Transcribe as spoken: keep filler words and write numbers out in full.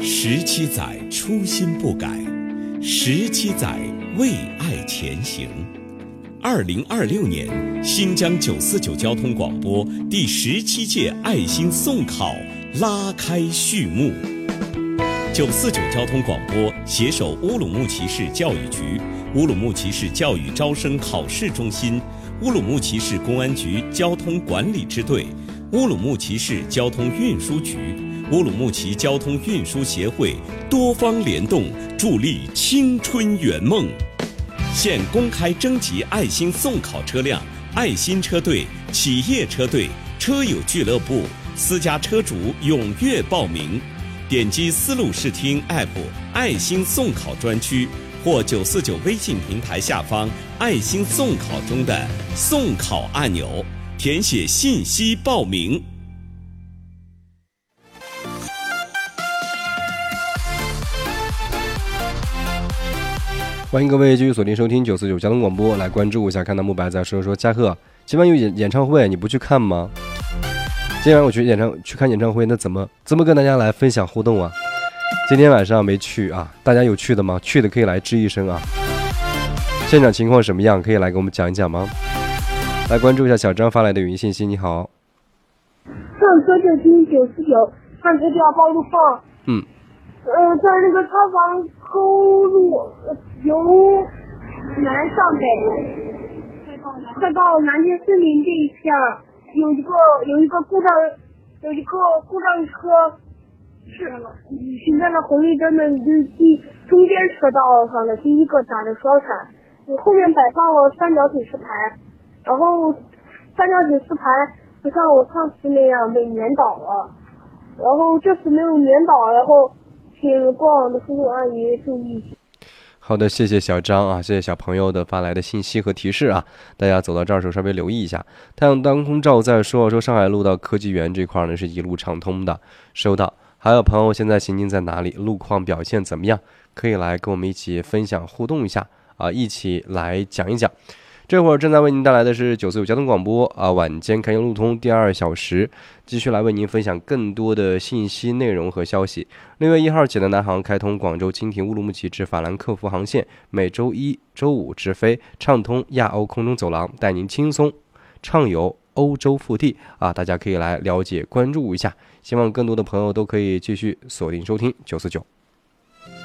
十七载初心不改，十七载为爱前行。二零二六年，新疆九四九交通广播第十七届爱心送考拉开序幕。九四九交通广播携手乌鲁木齐市教育局、乌鲁木齐市教育招生考试中心、乌鲁木齐市公安局交通管理支队、乌鲁木齐市交通运输局、乌鲁木齐交通运输协会多方联动，助力青春圆梦。现公开征集爱心送考车辆、爱心车队、企业车队、车友俱乐部、私家车主踊跃报名。点击思路视听 App 爱心送考专区或九四九微信平台下方爱心送考中的送考按钮，填写信息报名。 欢迎各位继续锁定收听九四九交通广播，来关注一下。看到木白在说说嘉贺，今晚有演演唱会，你不去看吗？今晚我去演唱去看演唱会，那怎么怎么跟大家来分享互动啊？今天晚上没去啊，大家有去的吗？去的可以来吱一声啊。现场情况什么样？可以来给我们讲一讲吗？来关注一下小张发来的语音信息。你好， 上车就听九四九，上车就要报路况。 嗯。 呃，在那个超房沟路由南上北，快到南天森林这一片，有一个有一个故障，有一个故障车是停在了红绿灯的第中间车道上的第一个打着双闪，后面摆放了三角警示牌，然后三角警示牌不像我上次那样被碾倒了，然后这次没有碾倒，然后请过往的叔叔阿姨注意。 好的，谢谢小张啊，谢谢小朋友的发来的信息和提示啊，大家走到这儿的时候稍微留意一下。太阳当空照在说说上海路到科技园这块呢是一路畅通的，收到。还有朋友现在行进在哪里，路况表现怎么样，可以来跟我们一起分享互动一下啊，一起来讲一讲。这会儿正在为您带来的是九四九交通广播啊，晚间开言路通第二小时，继续来为您分享更多的信息内容和消息。六月一号起的南航开通广州蜻蜓乌鲁木齐至法兰克福航线，每周一、周五直飞，畅通亚欧空中走廊，带您轻松畅游欧洲腹地啊！大家可以来了解关注一下，希望更多的朋友都可以继续锁定收听九四九。